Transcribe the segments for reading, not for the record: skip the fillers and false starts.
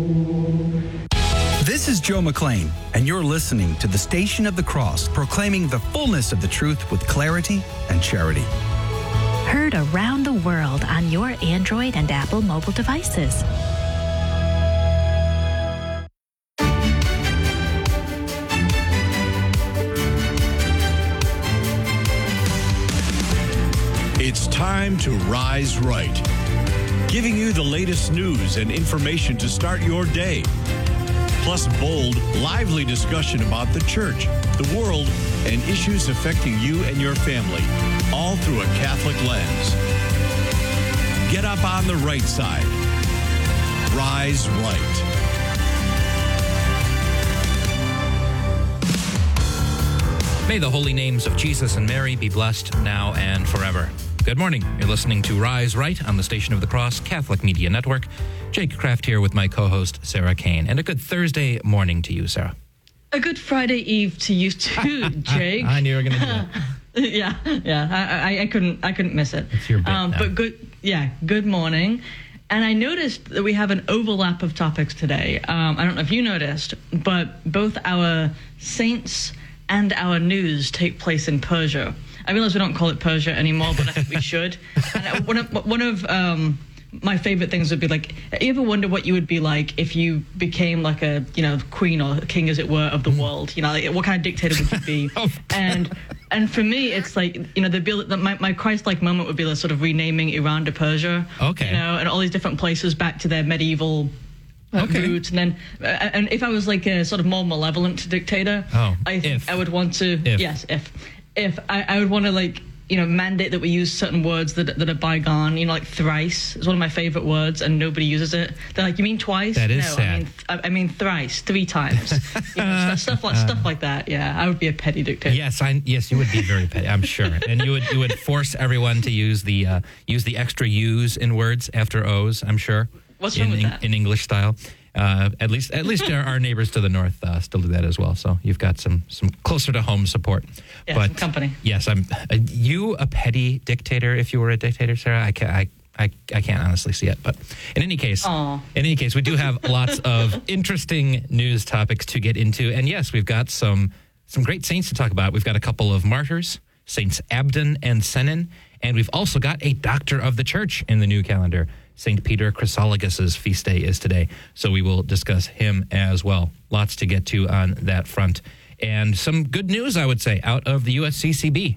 This is Joe McLean, and you're listening to the Station of the Cross, proclaiming the fullness of the truth with clarity and charity. Heard around the world on your Android and Apple mobile devices. It's time to rise right, giving you the latest news and information to start your day. Plus bold, lively discussion about the church, the world, and issues affecting you and your family, all through a Catholic lens. Get up on the right side. Rise right. May the holy names of Jesus and Mary be blessed now and forever. Good morning. You're listening to Rise Right on the Station of the Cross Catholic Media Network. Jake Kraft here with my co-host, Sarah Kane. And a good Thursday morning to you, Sarah. A good Friday Eve to you too, Jake. I knew you were going to do that. yeah. I couldn't miss it. It's your bit now. But good morning. And I noticed that we have an overlap of topics today. I don't know if you noticed, but both our saints and our news take place in Persia. I realize we don't call it Persia anymore, but I think we should. And one of my favorite things would be like, you ever wonder what you would be like if you became like a, queen or king, as it were, of the world? Like, what kind of dictator would you be? And for me, it's like, my Christ-like moment would be like sort of renaming Iran to Persia. Okay. And all these different places back to their medieval roots. And then, and if I was like a sort of more malevolent dictator, I would want to, if I would want to like, mandate that we use certain words that are bygone, like thrice is one of my favorite words and nobody uses it. They're like, you mean twice? That is no, sad. I mean thrice, 3 times. Stuff like that. Yeah, I would be a petty dictator. Yes, you would be very petty, I'm sure. And you would force everyone to use the extra U's in words after O's, I'm sure. What's wrong with that? In English style. At least our neighbors to the north still do that as well. So you've got some closer to home support. Yeah, but some company. Yes, I'm you a petty dictator. If you were a dictator, Sarah, I can't honestly see it. But in any case, we do have lots of interesting news topics to get into. And yes, we've got some great saints to talk about. We've got a couple of martyrs, Saints Abdon and Sennen, and we've also got a doctor of the church in the new calendar. St. Peter Chrysologus' feast day is today, so we will discuss him as well. Lots to get to on that front. And some good news, I would say, out of the USCCB.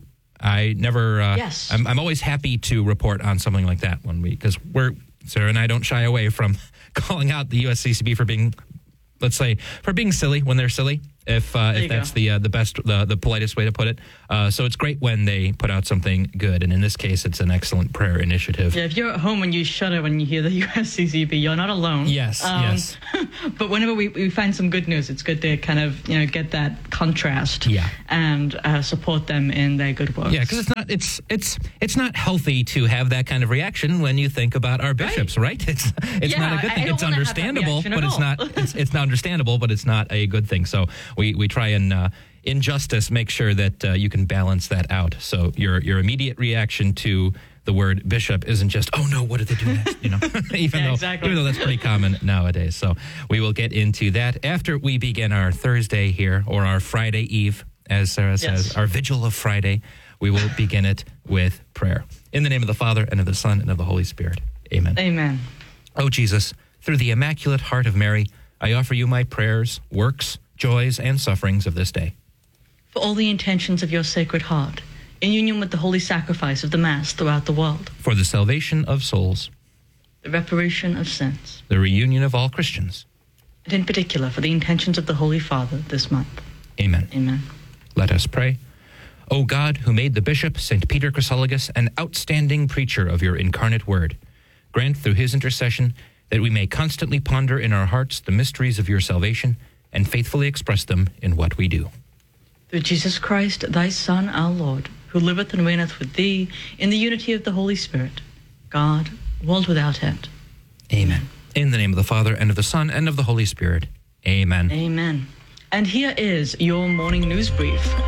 I'm always happy to report on something like that because Sarah and I don't shy away from calling out the USCCB for being, let's say, for being silly when they're silly. If that's the politest way to put it. So it's great when they put out something good. And in this case, it's an excellent prayer initiative. Yeah, if you're at home and you shudder when you hear the USCCB, you're not alone. Yes, yes. But whenever we find some good news, it's good to kind of, get that contrast and support them in their good work. Yeah, because it's not healthy to have that kind of reaction when you think about our bishops, right? It's not a good thing. It's understandable, but it's not it's not understandable, but it's not a good thing. So we try and in justice make sure that you can balance that out. So your immediate reaction to the word bishop isn't just, oh no, what did they do next? Even though that's pretty common nowadays. So we will get into that after we begin our Thursday here, or our Friday Eve, as Sarah says, our Vigil of Friday. We will begin it with prayer. In the name of the Father, and of the Son, and of the Holy Spirit. Amen. Amen. O Jesus, through the Immaculate Heart of Mary, I offer you my prayers, works, joys, and sufferings of this day. For all the intentions of your Sacred Heart, in union with the holy sacrifice of the Mass throughout the world. For the salvation of souls. The reparation of sins. The reunion of all Christians. And in particular, for the intentions of the Holy Father this month. Amen. Amen. Let us pray. O God, who made the Bishop, St. Peter Chrysologus, an outstanding preacher of your incarnate word, grant through his intercession that we may constantly ponder in our hearts the mysteries of your salvation and faithfully express them in what we do. Through Jesus Christ, thy Son, our Lord, who liveth and reigneth with thee in the unity of the Holy Spirit, God, world without end. Amen. In the name of the Father, and of the Son, and of the Holy Spirit. Amen. Amen. And here is your morning news brief.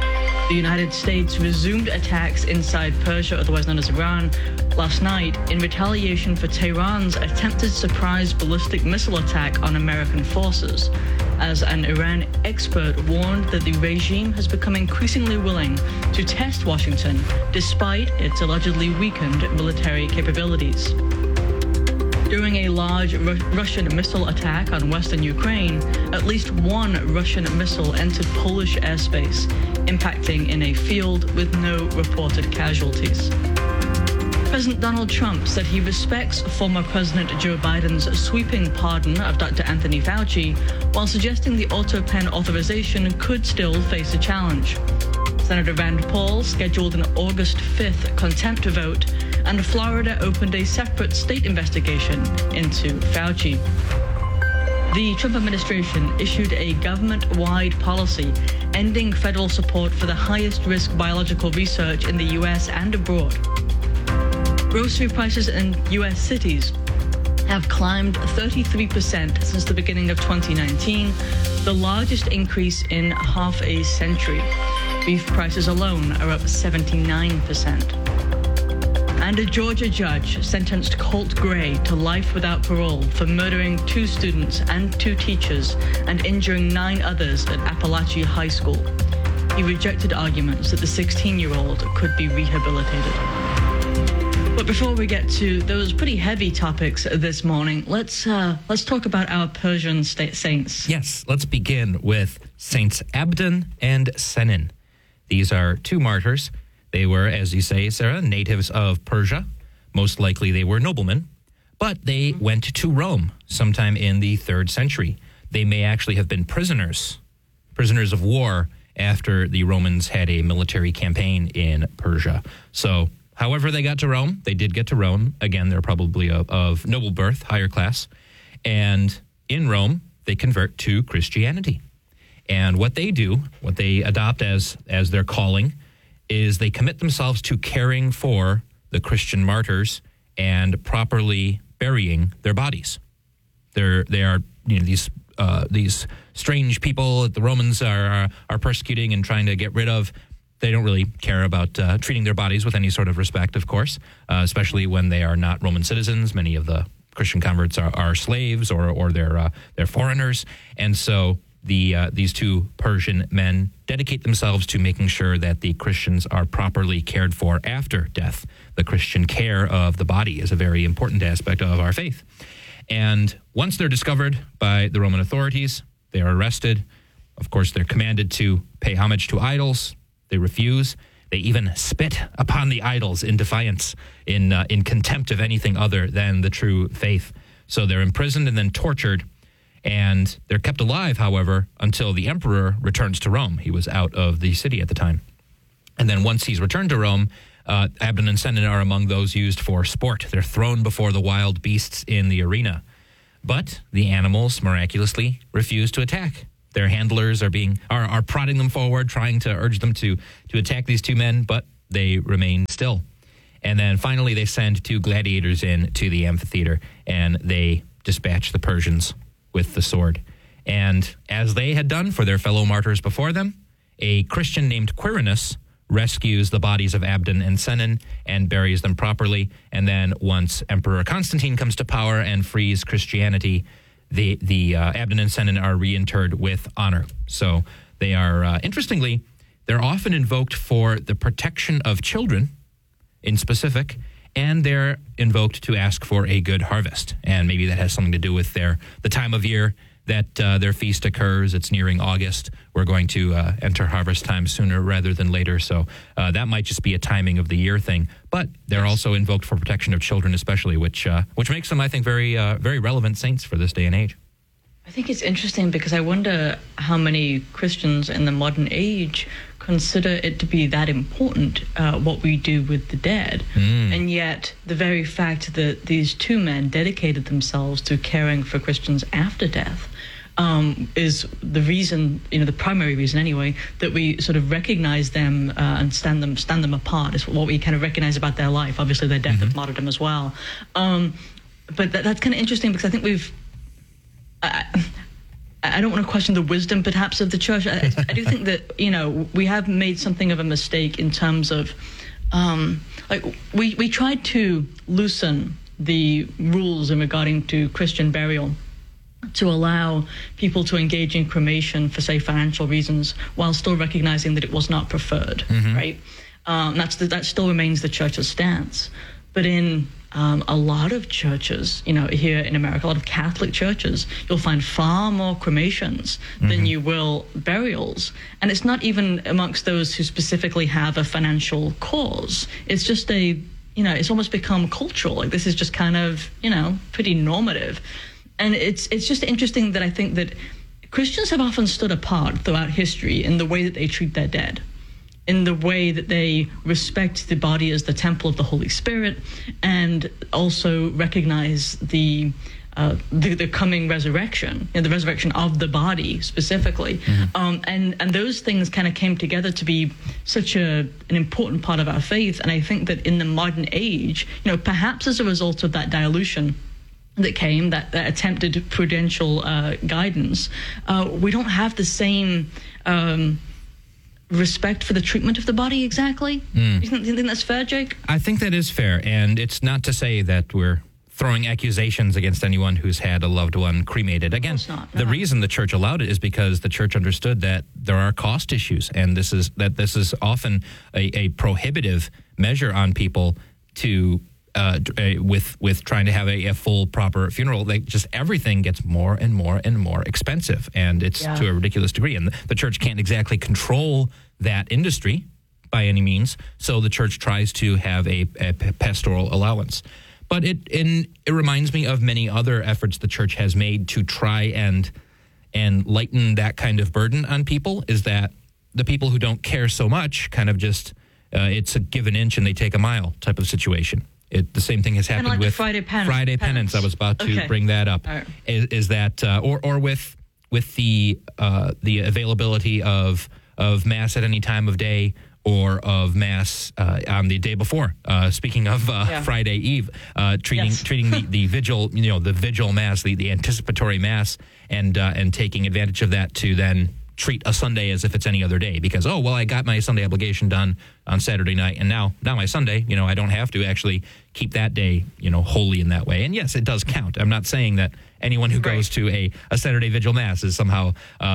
The United States resumed attacks inside Persia, otherwise known as Iran, last night in retaliation for Tehran's attempted surprise ballistic missile attack on American forces, as an Iran expert warned that the regime has become increasingly willing to test Washington despite its allegedly weakened military capabilities. During a large Russian missile attack on western Ukraine, at least one Russian missile entered Polish airspace, impacting in a field with no reported casualties. President Donald Trump said he respects former President Joe Biden's sweeping pardon of Dr. Anthony Fauci, while suggesting the auto-pen authorization could still face a challenge. Senator Rand Paul scheduled an August 5th contempt vote, and Florida opened a separate state investigation into Fauci. The Trump administration issued a government-wide policy ending federal support for the highest-risk biological research in the U.S. and abroad. Grocery prices in U.S. cities have climbed 33% since the beginning of 2019, the largest increase in half a century. Beef prices alone are up 79%. And a Georgia judge sentenced Colt Gray to life without parole for murdering 2 students and 2 teachers and injuring 9 others at Appalachia High School. He rejected arguments that the 16-year-old could be rehabilitated. But before we get to those pretty heavy topics this morning, let's talk about our Persian saints. Yes, let's begin with Saints Abdon and Senin. These are 2 martyrs. They were, as you say, Sarah, natives of Persia. Most likely they were noblemen, but they went to Rome sometime in the 3rd century. They may actually have been prisoners of war after the Romans had a military campaign in Persia. So, however they got to Rome, they did get to Rome. Again, they're probably of noble birth, higher class. And in Rome, they convert to Christianity. And what they do, what they adopt as their calling, is they commit themselves to caring for the Christian martyrs and properly burying their bodies. They are these strange people that the Romans are persecuting and trying to get rid of. They don't really care about treating their bodies with any sort of respect, of course, especially when they are not Roman citizens. Many of the Christian converts are slaves or they're foreigners, and so these 2 Persian men dedicate themselves to making sure that the Christians are properly cared for after death. The Christian care of the body is a very important aspect of our faith. And once they're discovered by the Roman authorities, they are arrested. Of course, they're commanded to pay homage to idols. They refuse. They even spit upon the idols in defiance, in contempt of anything other than the true faith. So they're imprisoned and then tortured. And they're kept alive, however, until the emperor returns to Rome. He was out of the city at the time. And then once he's returned to Rome, Abdon and Senin are among those used for sport. They're thrown before the wild beasts in the arena. But the animals miraculously refuse to attack. Their handlers are prodding them forward, trying to urge them to attack these 2 men, but they remain still. And then finally they send 2 gladiators in to the amphitheater, and they dispatch the Persians with the sword. And as they had done for their fellow martyrs before them, a Christian named Quirinus rescues the bodies of Abdon and Senin and buries them properly. And then once Emperor Constantine comes to power and frees Christianity, the Abdon and Senin are reinterred with honor. So they are, interestingly, they're often invoked for the protection of children in specific, and they're invoked to ask for a good harvest. And maybe that has something to do with the time of year that their feast occurs. It's nearing August. We're going to enter harvest time sooner rather than later. So that might just be a timing of the year thing. But they're also invoked for protection of children especially, which makes them, I think, very very relevant saints for this day and age. I think it's interesting because I wonder how many Christians in the modern age consider it to be that important, what we do with the dead. And yet the very fact that these 2 men dedicated themselves to caring for Christians after death is the reason, the primary reason anyway, that we sort of recognize them and stand them apart. Is what we kind of recognize about their life. Obviously their death of martyrdom as well. But that's kind of interesting because I think we've... I don't want to question the wisdom perhaps of the church. I do think that, we have made something of a mistake in terms of, we tried to loosen the rules in regarding to Christian burial to allow people to engage in cremation for, say, financial reasons, while still recognizing that it was not preferred, right? That still remains the church's stance. But in a lot of churches, here in America, a lot of Catholic churches, you'll find far more cremations than you will burials. And it's not even amongst those who specifically have a financial cause. It's just it's almost become cultural. Like, this is just kind of, pretty normative. And it's just interesting that I think that Christians have often stood apart throughout history in the way that they treat their dead, in the way that they respect the body as the temple of the Holy Spirit, and also recognize the coming resurrection, the resurrection of the body specifically. And those things kind of came together to be such an important part of our faith. And I think that in the modern age, perhaps as a result of that dilution that came, that attempted prudential guidance, we don't have the same respect for the treatment of the body exactly. You think that's fair, Jake? I think that is fair, and it's not to say that we're throwing accusations against anyone who's had a loved one cremated. Again, the reason the church allowed it is because the church understood that there are cost issues, and this is often a prohibitive measure on people to with trying to have a full, proper funeral. Just everything gets more and more and more expensive, and it's to a ridiculous degree. And the church can't exactly control that industry by any means, so the church tries to have a pastoral allowance. But it reminds me of many other efforts the church has made to try and lighten that kind of burden on people, is that the people who don't care so much kind of just, it's a give an inch and they take a mile type of situation. The same thing has happened with Friday Penance. I was about to bring that up. Right. Is that or with the availability of Mass at any time of day, or of Mass on the day before. Speaking of Friday Eve, treating the vigil, the vigil Mass, the anticipatory Mass, and taking advantage of that to then treat a Sunday as if it's any other day, because, I got my Sunday obligation done on Saturday night, and now my Sunday, I don't have to actually keep that day, holy in that way. And yes, it does count. I'm not saying that anyone who goes to a Saturday vigil Mass is somehow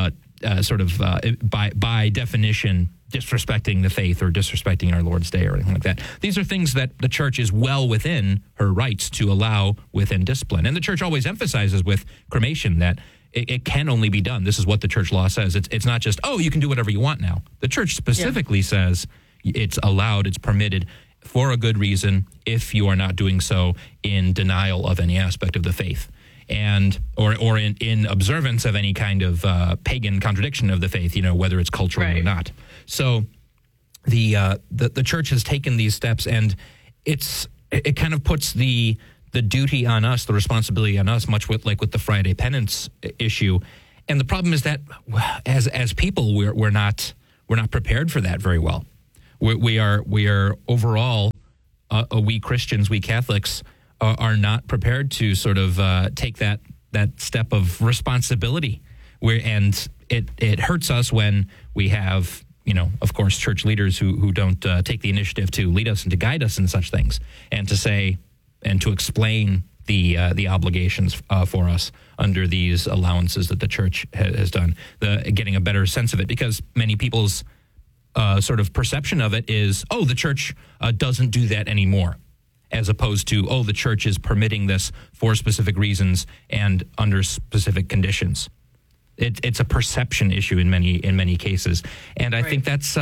by definition disrespecting the faith or disrespecting our Lord's Day or anything like that. These are things that the church is well within her rights to allow within discipline. And the church always emphasizes with cremation that it can only be done. This is what the church law says. It's not just, you can do whatever you want now. The church specifically says it's allowed, it's permitted for a good reason if you are not doing so in denial of any aspect of the faith, and or in observance of any kind of pagan contradiction of the faith, whether it's cultural or not. So the church has taken these steps, and it kind of puts the duty on us, the responsibility on us, much with the Friday Penance issue. And the problem is that as people, we're not prepared for that very well. We are overall, we Christians, we Catholics are not prepared to sort of take that step of responsibility. And it hurts us when we have, of course, church leaders who don't take the initiative to lead us and to guide us in such things, and to say and to explain the obligations for us under these allowances that the church has done, getting a better sense of it, because many people's sort of perception of it is, the church doesn't do that anymore, as opposed to, the church is permitting this for specific reasons and under specific conditions. It's a perception issue in many cases, and I think that's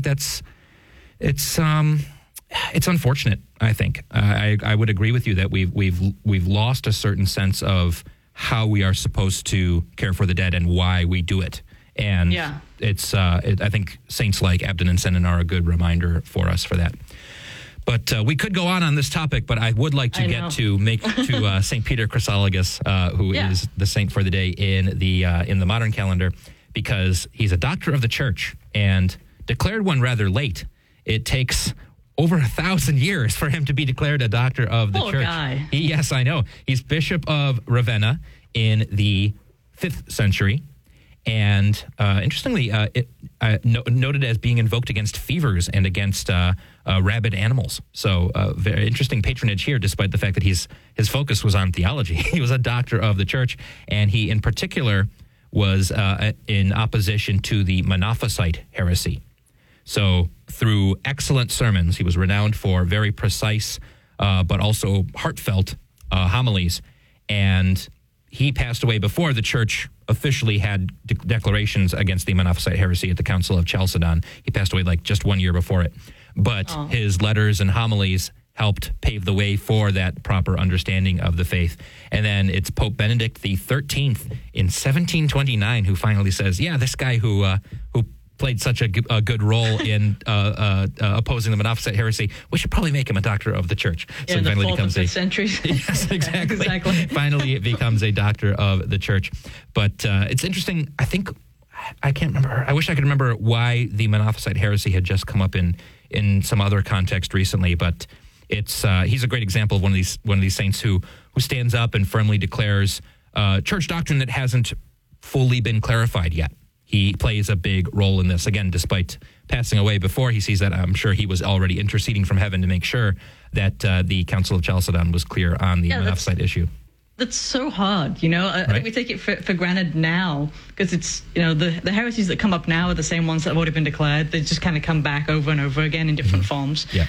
it's unfortunate. I think I would agree with you that we've lost a certain sense of how we are supposed to care for the dead and why we do it. And I think saints like Abden and Sennen are a good reminder for us for that. But we could go on this topic, but I would like to get to St. Peter Chrysologus, who is the saint for the day in the modern calendar, because he's a doctor of the church and declared one rather late. It takes over 1,000 years for him to be declared a doctor of the church. Guy. Yes, I know. He's Bishop of Ravenna in the 5th century. And interestingly, noted as being invoked against fevers and against rabid animals. So very interesting patronage here, despite the fact that his focus was on theology. He was a doctor of the church, and he in particular was in opposition to the Monophysite heresy. So through excellent sermons, he was renowned for very precise but also heartfelt homilies. And he passed away before the church officially had declarations against the Monophysite heresy at the Council of Chalcedon. He passed away like just 1 year before it. But his letters and homilies helped pave the way for that proper understanding of the faith. And then it's Pope Benedict XIII in 1729 who finally says, yeah, this guy who played such a good role in opposing the Monophysite heresy, we should probably make him a doctor of the church. So he finally becomes a century. Yes, exactly. Finally, it becomes a doctor of the church. But it's interesting. I can't remember. I wish I could remember why the Monophysite heresy had just come up in some other context recently. But it's he's a great example of one of these saints who stands up and firmly declares church doctrine that hasn't fully been clarified yet. He plays a big role in this. Again, despite passing away before he sees that, I'm sure he was already interceding from heaven to make sure that the Council of Chalcedon was clear on the Monophysite issue. That's so hard, I think we take it for granted now because it's, the heresies that come up now are the same ones that have already been declared. They just kind of come back over and over again in different forms. Yeah.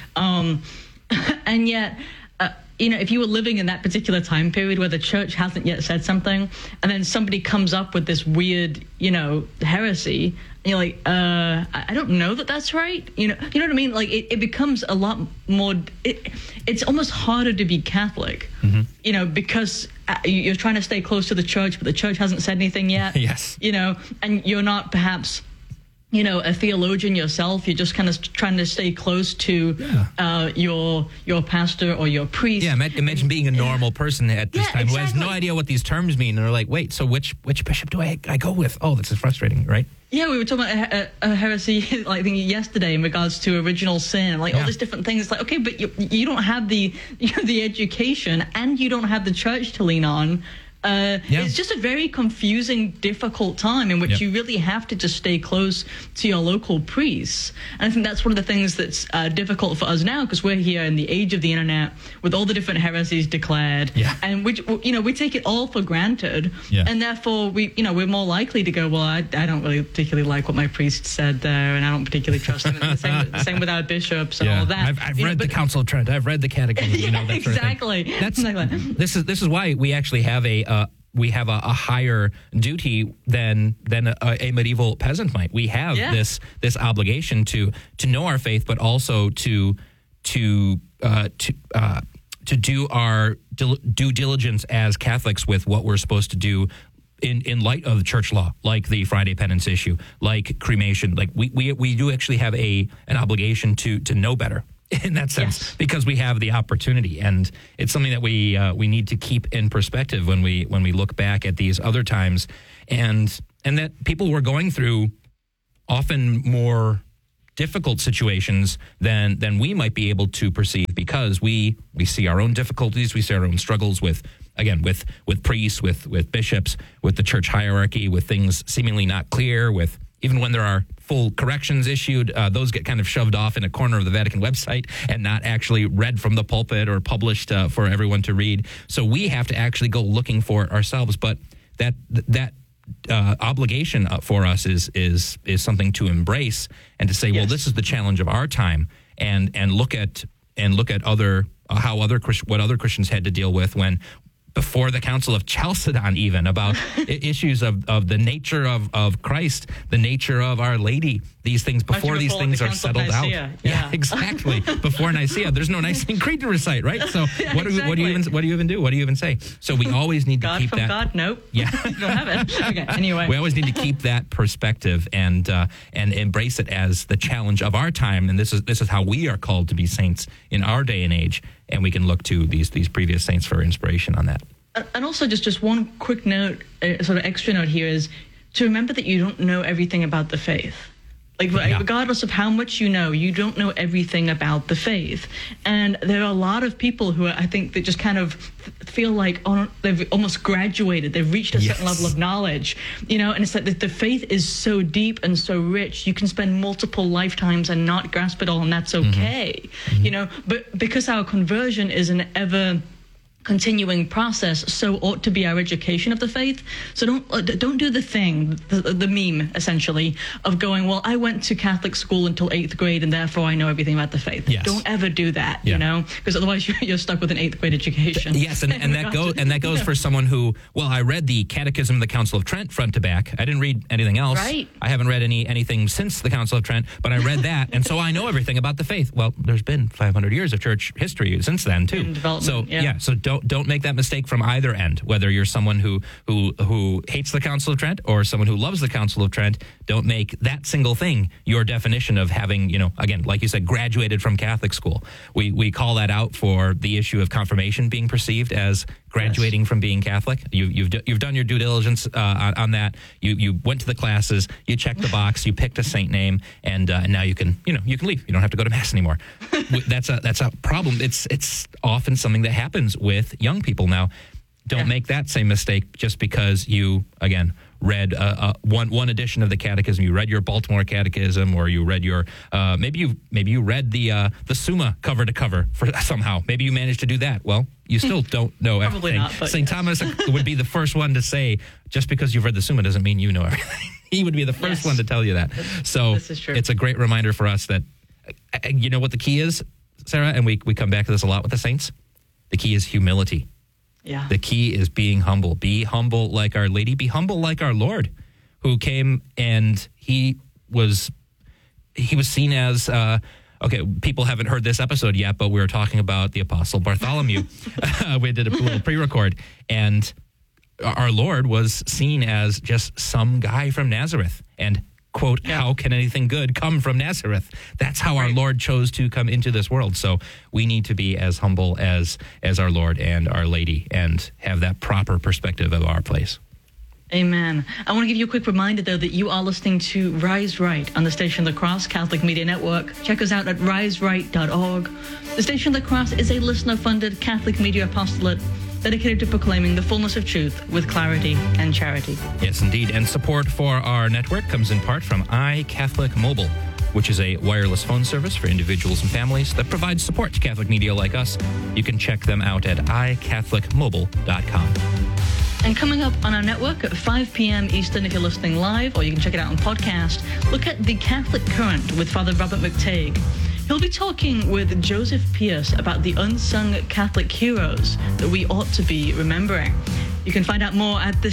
And yet, if you were living in that particular time period where the church hasn't yet said something, and then somebody comes up with this weird, heresy, and you're like, I don't know that's right. You know what I mean? Like it becomes a lot more. It's almost harder to be Catholic, because you're trying to stay close to the church, but the church hasn't said anything yet. Yes. And you're not perhaps a theologian yourself. You're just kind of trying to stay close to your pastor or your priest. Yeah, imagine being a normal person at this time who has no idea what these terms mean. And they're like, wait, so which bishop do I go with? Oh, this is frustrating, right? Yeah, we were talking about a heresy, I think yesterday, in regards to original sin, all these different things. It's like, okay, but you don't have the education, and you don't have the church to lean on. It's just a very confusing, difficult time in which you really have to just stay close to your local priests. And I think that's one of the things that's difficult for us now, because we're here in the age of the internet with all the different heresies declared, and which we take it all for granted, and therefore we're more likely to go, well, I don't really particularly like what my priest said there, and I don't particularly trust him. The same with our bishops and all that. I've read the Council of Trent. I've read the Catechism. That exactly. Sort of thing. This is why we actually have a higher duty than a medieval peasant might. We have this obligation to know our faith, but also to do our due diligence as Catholics with what we're supposed to do in light of church law, like the Friday penance issue, like cremation. Like we do actually have an obligation to know better in that sense, because we have the opportunity, and it's something that we need to keep in perspective when we look back at these other times, and that people were going through often more difficult situations than we might be able to perceive, because we see our own difficulties, we see our own struggles with priests, with bishops, with the church hierarchy, with things seemingly not clear, with even when there are full corrections issued, those get kind of shoved off in a corner of the Vatican website and not actually read from the pulpit or published for everyone to read. So we have to actually go looking for it ourselves. But that obligation what us is something to embrace and to say, well, this is the challenge of our time, and look at other what other Christians had to deal with when. Before the Council of Chalcedon, even about issues of the nature of Christ, the nature of Our Lady, these things before these things are settled out. Yeah, exactly. Before Nicaea, there's no Nicene Creed to recite, right? So what do you even do? What do you even say? So we always need to keep that. God, nope. Yeah, you don't have it. Okay. Anyway, we always need to keep that perspective and embrace it as the challenge of our time. And this is how we are called to be saints in our day and age. And we can look to these previous saints for inspiration on that. And also, just one quick note, sort of extra note here, is to remember that you don't know everything about the faith. Like, regardless of how much you know, you don't know everything about the faith. And there are a lot of people who I think that just kind of feel like they've almost graduated. They've reached a certain level of knowledge, and it's like the faith is so deep and so rich. You can spend multiple lifetimes and not grasp it all, and that's okay, But because our conversion is an ever continuing process, so ought to be our education of the faith. So don't do the thing, the meme essentially of going, well, I went to Catholic school until 8th grade and therefore I know everything about the faith. Yes. Don't ever do that, because otherwise you're stuck with an 8th grade education. Yes, and that goes for someone who, well, I read the Catechism of the Council of Trent front to back. I didn't read anything else. Right. I haven't read anything since the Council of Trent, but I read that, and so I know everything about the faith. Well, there's been 500 years of church history since then too. So so don't make that mistake from either end. Whether you're someone who hates the Council of Trent or someone who loves the Council of Trent, don't make that single thing your definition of having, again, like you said, graduated from Catholic school. We call that out for the issue of confirmation being perceived as graduating from being Catholic. You've done your due diligence on that. You went to the classes, you checked the box, you picked a saint name, and now you can leave. You don't have to go to mass anymore. That's a problem. It's often something that happens with young people now. Don't make that same mistake just because you, again, read one edition of the Catechism. You read your Baltimore Catechism, or you read your maybe you read the Summa cover to cover for somehow. Maybe you managed to do that. Well, you still don't know everything. Not, but St. Thomas would be the first one to say, just because you've read the Summa doesn't mean you know everything. He would be the first one to tell you that. So this is true. It's a great reminder for us that, you know what the key is, Sarah, and we come back to this a lot with the saints. The key is humility. Yeah. The key is being humble. Be humble like Our Lady. Be humble like our Lord, who came and he was seen as, people haven't heard this episode yet, but we were talking about the Apostle Bartholomew. We did a little pre-record, and our Lord was seen as just some guy from Nazareth. And quote, how can anything good come from Nazareth? That's how our Lord chose to come into this world. So we need to be as humble as our Lord and Our Lady and have that proper perspective of our place. Amen. I want to give you a quick reminder, though, that you are listening to Rise Right on the Station of the Cross Catholic Media Network. Check us out at riseright.org. The Station of the Cross is a listener-funded Catholic media apostolate dedicated to proclaiming the fullness of truth with clarity and charity. Yes, indeed. And support for our network comes in part from iCatholic Mobile, which is a wireless phone service for individuals and families that provides support to Catholic media like us. You can check them out at iCatholicMobile.com. And coming up on our network at 5 p.m. Eastern if you're listening live, or you can check it out on podcast, look at The Catholic Current with Father Robert McTague. He'll be talking with Joseph Pierce about the unsung Catholic heroes that we ought to be remembering. You can find out more at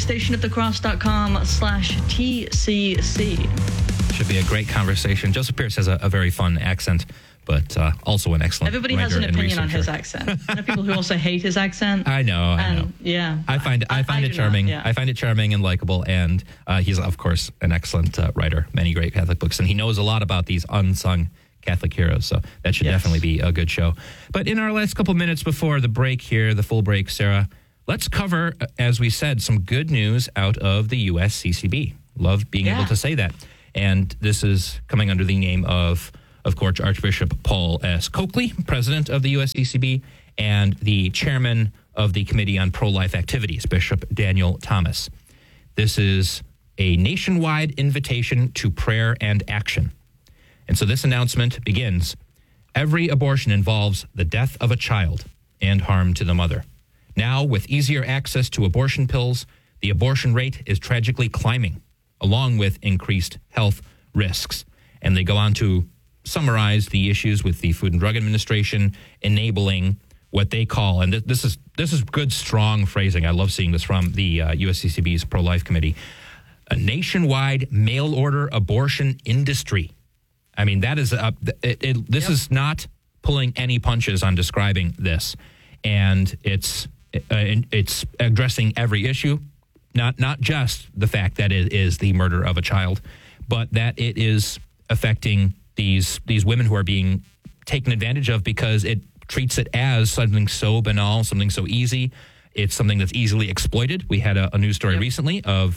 thestationofthecross.com/TCC. Should be a great conversation. Joseph Pierce has a very fun accent, but also an excellent Everybody has an opinion on his accent. I know people who also hate his accent. I know. Yeah. I find it charming. Not, yeah. I find it charming and likable, and he's, of course, an excellent writer. Many great Catholic books, and he knows a lot about these unsung Catholic heroes, so that should definitely be a good show. But in our last couple minutes before the break here, the full break, Sarah, let's cover, as we said, some good news out of the USCCB. Love being able to say that. And this is coming under the name of course, Archbishop Paul S. Coakley, president of the USCCB, and the chairman of the Committee on Pro-Life Activities, Bishop Daniel Thomas. This is a nationwide invitation to prayer and action. And so this announcement begins, every abortion involves the death of a child and harm to the mother. Now, with easier access to abortion pills, the abortion rate is tragically climbing, along with increased health risks. And they go on to summarize the issues with the Food and Drug Administration enabling what they call, and this is good, strong phrasing. I love seeing this from the USCCB's Pro-Life Committee, a nationwide mail-order abortion industry. I mean, that is this is not pulling any punches on describing this, and it's addressing every issue, not just the fact that it is the murder of a child, but that it is affecting these women who are being taken advantage of because it treats it as something so banal, something so easy, It's something that's easily exploited. We had a news story recently of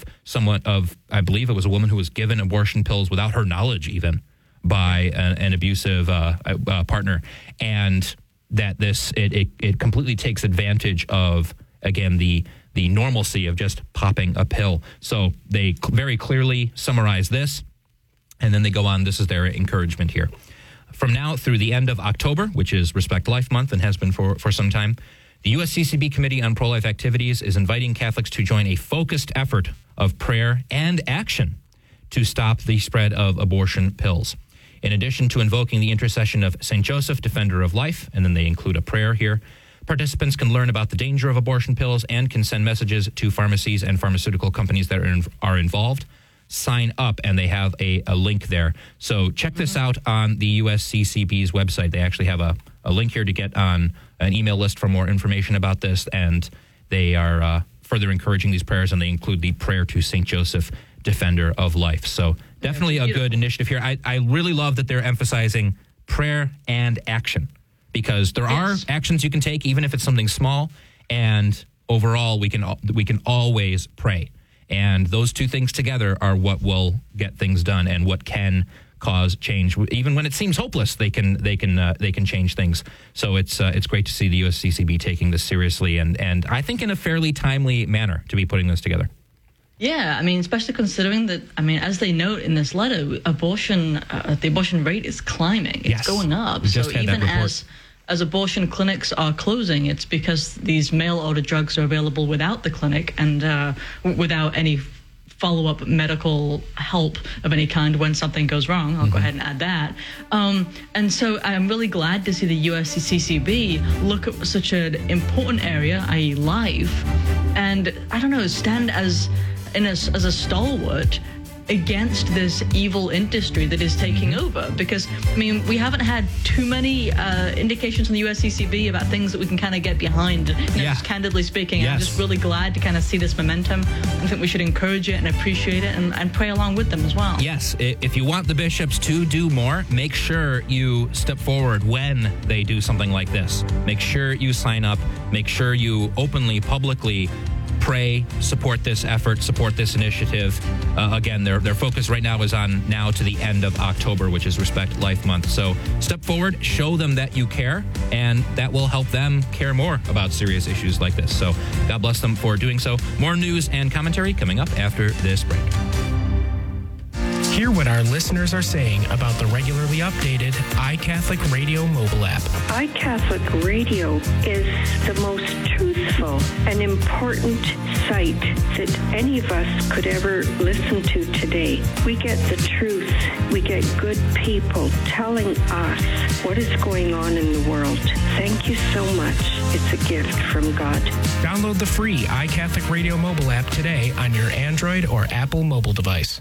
I believe it was a woman who was given abortion pills without her knowledge even by an abusive partner. And that it completely takes advantage of, again, the normalcy of just popping a pill. So they very clearly summarize this, and then they go on. This is their encouragement here. From now through the end of October, which is Respect Life Month and has been for some time, the USCCB Committee on Pro-Life Activities is inviting Catholics to join a focused effort of prayer and action to stop the spread of abortion pills. In addition to invoking the intercession of St. Joseph, Defender of Life, and then they include a prayer here, participants can learn about the danger of abortion pills and can send messages to pharmacies and pharmaceutical companies that are involved. Sign up, and they have a link there. So check this out on the USCCB's website. They actually have a link here to get on an email list for more information about this, and they are further encouraging these prayers, and they include the prayer to St. Joseph, Defender of Life. So definitely a good initiative here. I really love that they're emphasizing prayer and action, because there are actions you can take, even if it's something small, and overall we can always pray. And those two things together are what will get things done and what can cause change. Even when it seems hopeless, they can change things. So it's great to see the USCCB taking this seriously and I think in a fairly timely manner to be putting this together. Yeah, I mean, especially considering that, I mean, as they note in this letter, the abortion rate is climbing. It's going up. So even as abortion clinics are closing, it's because these mail-order drugs are available without the clinic and without any follow-up medical help of any kind when something goes wrong. I'll go ahead and add that. And so I'm really glad to see the USCCB look at such an important area, i.e. life, and, I don't know, stand as a stalwart against this evil industry that is taking over. Because, I mean, we haven't had too many indications from the USCCB about things that we can kind of get behind, just candidly speaking. Yes. I'm just really glad to kind of see this momentum. I think we should encourage it and appreciate it and pray along with them as well. Yes, if you want the bishops to do more, make sure you step forward when they do something like this. Make sure you sign up. Make sure you openly, publicly pray, support this effort, support this initiative. Again, their focus right now is on now to the end of October, which is Respect Life Month. So step forward, show them that you care, and that will help them care more about serious issues like this. So God bless them for doing so. More news and commentary coming up after this break. Hear what our listeners are saying about the regularly updated iCatholic Radio mobile app. iCatholic Radio is the most truthful and important site that any of us could ever listen to today. We get the truth. We get good people telling us what is going on in the world. Thank you so much. It's a gift from God. Download the free iCatholic Radio mobile app today on your Android or Apple mobile device.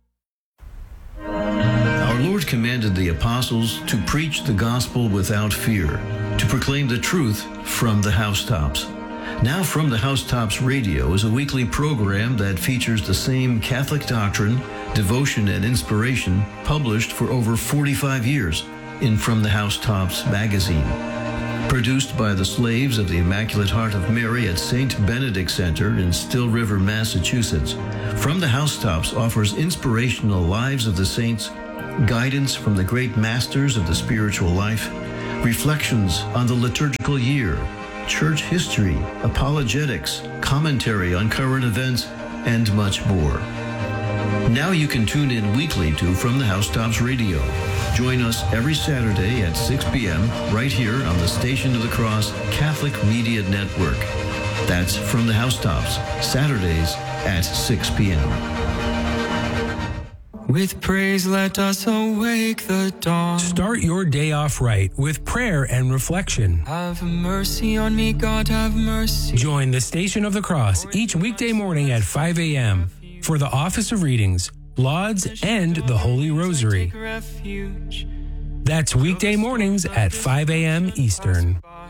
Our Lord commanded the apostles to preach the gospel without fear, to proclaim the truth from the housetops. Now From the Housetops Radio is a weekly program that features the same Catholic doctrine, devotion, and inspiration published for over 45 years in From the Housetops magazine. Produced by the slaves of the Immaculate Heart of Mary at St. Benedict Center in Still River, Massachusetts, From the Housetops offers inspirational lives of the saints, guidance from the great masters of the spiritual life, reflections on the liturgical year, church history, apologetics, commentary on current events, and much more. Now you can tune in weekly to From the Housetops Radio. Join us every Saturday at 6 p.m. right here on the Station of the Cross Catholic Media Network. That's From the Housetops, Saturdays at 6 p.m. With praise, let us awake the dawn. Start your day off right with prayer and reflection. Have mercy on me, God, have mercy. Join the Station of the Cross each weekday morning at 5 a.m. for the Office of Readings, Lauds, and the Holy Rosary. That's weekday mornings at 5 a.m. Eastern.